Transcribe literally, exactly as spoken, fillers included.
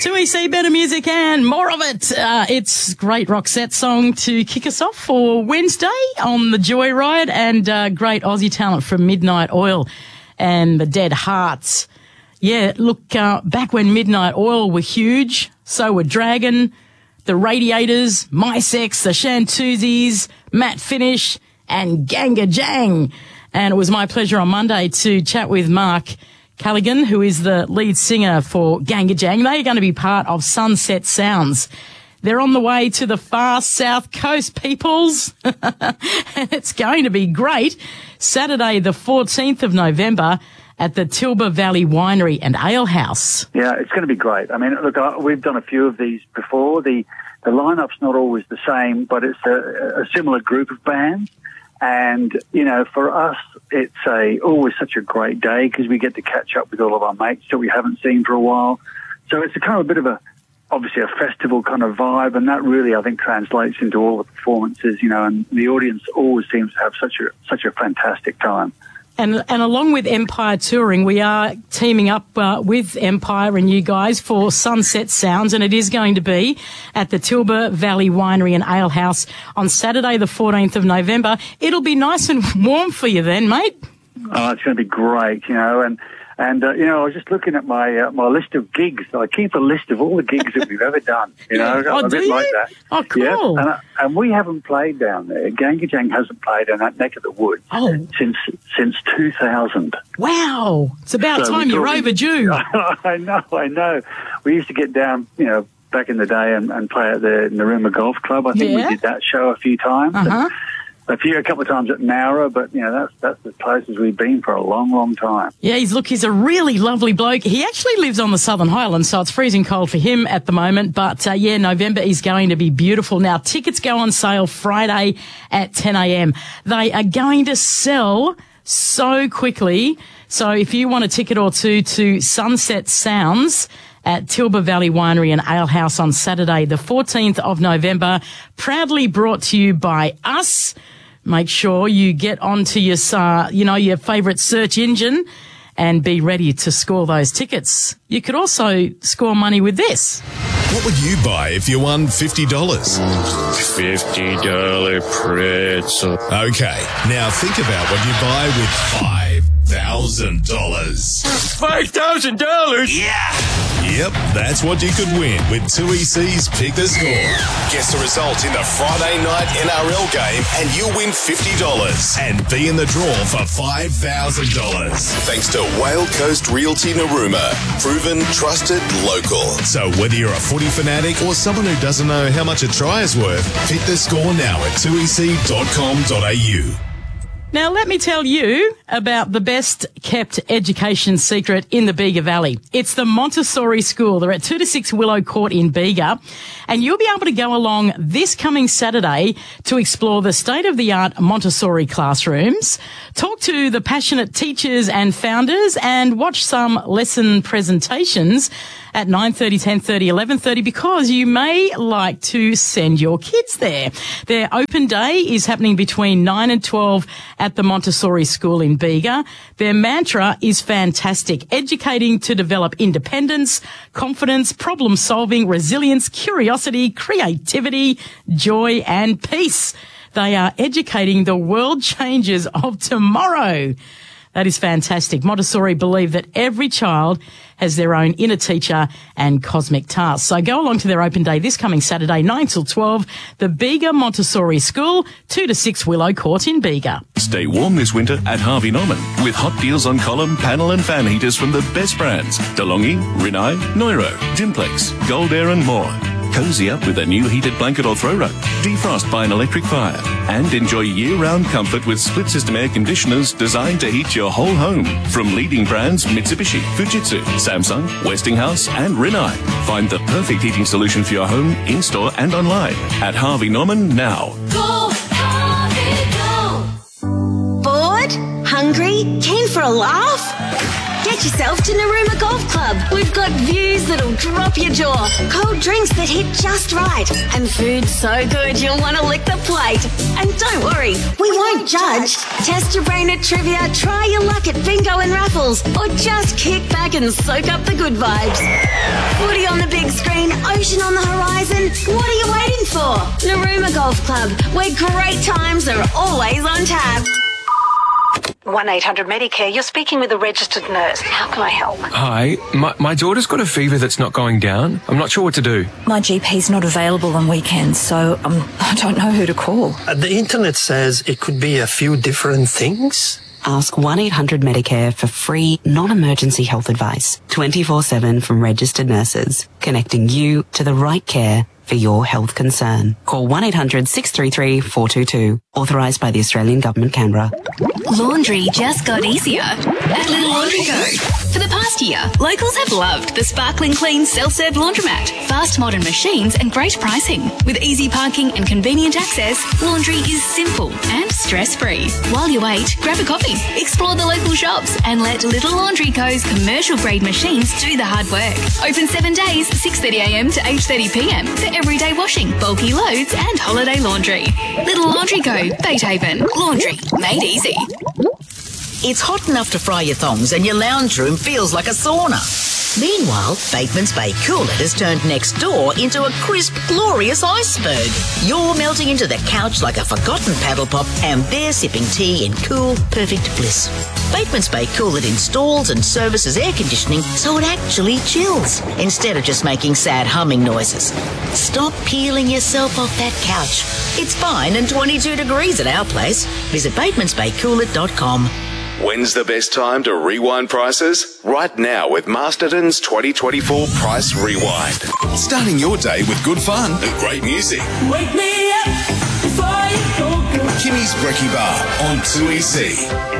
two E C, better music and more of it. Uh, it's great Roxette song to kick us off for Wednesday on the Joyride, and uh, great Aussie talent from Midnight Oil and the Dead Hearts. Yeah, look, uh, back when Midnight Oil were huge, so were Dragon, the Radiators, My Sex, the Shantuzis, Matt Finish, and Ganga Jang. And it was my pleasure on Monday to chat with Mark Callaghan, who is the lead singer for Ganga Jang. They are going to be part of Sunset Sounds. They're on the way to the far south coast, peoples. And it's going to be great. Saturday, the fourteenth of November at the Tilba Valley Winery and Ale House. Yeah, it's going to be great. I mean, look, we've done a few of these before. The, the lineup's not always the same, but it's a, a similar group of bands. And, you know, for us, it's a always such a great day because we get to catch up with all of our mates that we haven't seen for a while. So it's a kind of a bit of a, obviously a festival kind of vibe, and that really, I think, translates into all the performances, you know, and the audience always seems to have such a such a fantastic time. And and along with Empire Touring, we are teaming up uh, with Empire and you guys for Sunset Sounds, and it is going to be at the Tilba Valley Winery and Ale House on Saturday, the fourteenth of November. It'll be nice and warm for you then, mate. Oh, it's going to be great, you know, and and uh, you know, I was just looking at my uh, my list of gigs. I keep a list of all the gigs that we've ever done. You know, oh, a do bit you? like that. Oh, cool. Yeah. And, uh, and we haven't played down there. Ganga Jang hasn't played in that neck of the woods oh. since since two thousand. Wow, it's about so time you're talking, overdue. I know, I know. We used to get down, you know, back in the day and, and play at the Narooma Golf Club. I think yeah. we did that show a few times. Uh-huh. A few, a couple of times at Nowra, but, you know, that's that's as close as we've been for a long, long time. Yeah, he's, look, he's a really lovely bloke. He actually lives on the Southern Highlands, so it's freezing cold for him at the moment. But, uh, yeah, November is going to be beautiful. Now, tickets go on sale Friday at ten a.m. They are going to sell so quickly. So if you want a ticket or two to Sunset Sounds at Tilba Valley Winery and Ale House on Saturday, the fourteenth of November, proudly brought to you by us. Make sure you get onto your, uh, you know, your favourite search engine and be ready to score those tickets. You could also score money with this. What would you buy if you won fifty dollars? fifty dollar pretzel. Okay, now think about what you buy with five thousand dollars. five thousand dollars? Yeah! Yep, that's what you could win with two E C's Pick the Score. Guess the result in the Friday night N R L game and you'll win fifty dollars and be in the draw for five thousand dollars. Thanks to Whale Coast Realty Narooma. Proven, trusted, local. So whether you're a footy fanatic or someone who doesn't know how much a try is worth, pick the score now at two e c dot com dot a u. Now, let me tell you about the best kept education secret in the Bega Valley. It's the Montessori School. They're at two to six Willow Court in Bega, and you'll be able to go along this coming Saturday to explore the state-of-the-art Montessori classrooms, talk to the passionate teachers and founders, and watch some lesson presentations at nine thirty, ten thirty, eleven thirty, because you may like to send your kids there. Their open day is happening between nine and twelve at the Montessori School in Bega. Their mantra is fantastic, educating to develop independence, confidence, problem solving, resilience, curiosity, creativity, joy and peace. They are educating the world changers of tomorrow. That is fantastic. Montessori believe that every child has their own inner teacher and cosmic task. So go along to their open day this coming Saturday, nine till twelve, the Bega Montessori School, two to six Willow Court in Bega. Stay warm this winter at Harvey Norman with hot deals on column, panel and fan heaters from the best brands. DeLonghi, Rinnai, Neuro, Dimplex, Gold Air and more. Cozy up with a new heated blanket or throw rug. Defrost by an electric fire. And enjoy year-round comfort with split-system air conditioners designed to heat your whole home. From leading brands Mitsubishi, Fujitsu, Samsung, Westinghouse and Rinnai. Find the perfect heating solution for your home, in-store and online at Harvey Norman now. Go, Harvey, go! Bored? Hungry? Keen for a laugh? Get yourself to Narooma Golf Club. We've got views that'll drop your jaw, cold drinks that hit just right, and food so good you'll want to lick the plate. And don't worry, we won't judge. Test your brain at trivia, try your luck at bingo and raffles, or just kick back and soak up the good vibes. Footy on the big screen Vacation on the horizon? What are you waiting for? Narooma Golf Club, where great times are always on tap. one eight hundred Medicare, you're speaking with a registered nurse. How can I help? Hi, my, my daughter's got a fever that's not going down. I'm not sure what to do. My G P's not available on weekends, so um, I don't know who to call. Uh, the internet says it could be a few different things. Ask one eight hundred Medicare for free, non-emergency health advice. twenty-four seven from registered nurses, connecting you to the right care for your health concern. Call one eight hundred six three three four two two. Authorised by the Australian Government, Canberra. Laundry just got easier at Little Laundry Co. For the past year, locals have loved the sparkling clean self-serve laundromat, fast modern machines and great pricing. With easy parking and convenient access, laundry is simple and stress-free. While you wait, grab a coffee, explore the local shops and let Little Laundry Co.'s commercial-grade machines do the hard work. Open seven days, six thirty a m to eight thirty p m for everyday washing, bulky loads and holiday laundry. Little Laundry Co. Beethaven. Laundry made easy. It's hot enough to fry your thongs and your lounge room feels like a sauna. Meanwhile, Bateman's Bay Cool It has turned next door into a crisp, glorious iceberg. You're melting into the couch like a forgotten paddle pop and they're sipping tea in cool, perfect bliss. Bateman's Bay Cool It installs and services air conditioning so it actually chills instead of just making sad humming noises. Stop peeling yourself off that couch. It's fine and twenty-two degrees at our place. Visit batemans bay cool it dot com. When's the best time to rewind prices? Right now with Masterton's twenty twenty-four Price Rewind. Starting your day with good fun and great music. Wake me up before you go. Kimmy's Brekkie Bar on two E C.